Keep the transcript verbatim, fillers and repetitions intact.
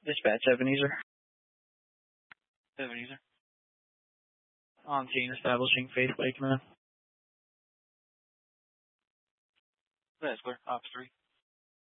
Dispatch, Ebenezer. Ebenezer. On scene, establishing Faith Way, command. That's clear. Ops three.